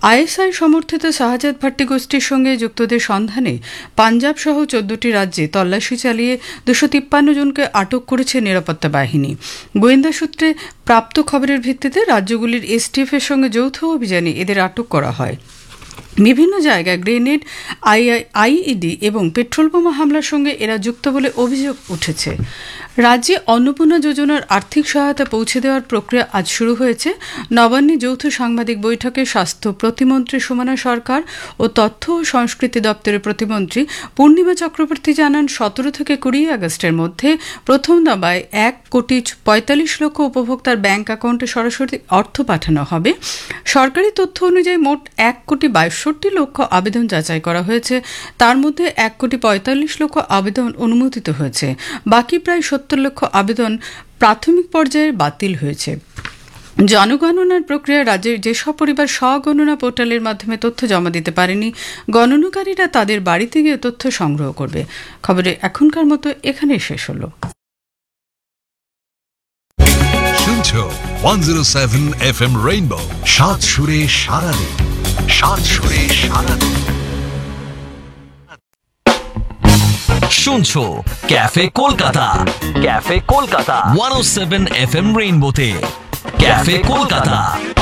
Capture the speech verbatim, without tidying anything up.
ISI সমর্থিত শাহজাদ ভাট্টি গোষ্ঠীর সঙ্গে যুক্তদের সন্ধানে পাঞ্জাব সহ চোদ্দটি রাজ্যে তল্লাশি চালিয়ে দুশো তিপ্পান্ন জনকে আটক করেছে নিরাপত্তা বাহিনী। গোয়েন্দা সূত্রে প্রাপ্ত খবরের ভিত্তিতে রাজ্যগুলির এসটিএফ এর সঙ্গে যৌথ অভিযানে এদের আটক করা হয়। বিভিন্ন জায়গায় গ্রেনেড, আইইডি এবং পেট্রোল বোমা হামলার সঙ্গে এরা যুক্ত বলে অভিযোগ উঠেছে। রাজ্যে অন্নপূর্ণা যোজনার আর্থিক সহায়তা পৌঁছে দেওয়ার প্রক্রিয়া আজ শুরু হয়েছে। নবান্নে যৌথ সাংবাদিক বৈঠকে স্বাস্থ্য প্রতিমন্ত্রী সুমনা সরকার ও তথ্য ও সংস্কৃতি দপ্তরের প্রতিমন্ত্রী পূর্ণিমা চক্রবর্তী জানান, সতেরো থেকে কুড়ি আগস্টের মধ্যে প্রথম দফায় এক কোটি পঁয়তাল্লিশ লক্ষ উপভোক্তার ব্যাংক অ্যাকাউন্টে সরাসরি অর্থ পাঠানো হবে। সরকারি তথ্য অনুযায়ী মোট এক কোটি বাইষট্টি লক্ষ আবেদন যাচাই করা হয়েছে। তার মধ্যে এক কোটি পঁয়তাল্লিশ লক্ষ আবেদন অনুমোদিত হয়েছে। বাকি প্রায় সত্তর লক্ষ আবেদন প্রাথমিক পর্যায়ে বাতিল হয়েছে। জনগণনার প্রক্রিয়া রাজ্যের যেসব পরিবার স্বগণনা পোর্টালের মাধ্যমে তথ্য জমা দিতে পারেনি, গণনাকারীরা তাদের বাড়িতে গিয়ে তথ্য সংগ্রহ করবে। খবরে এখনকার মতো এখানেই শেষ হলো। শুনছো একশো সাত এফএম রেইনবো, সাত সুরে সারাদিন, সাত সুরে সারাদিন। শুনছো ক্যাফে কলকাতা, ক্যাফে কলকাতা একশো সাত এফএম রেইনবোতে, ক্যাফে কলকাতা।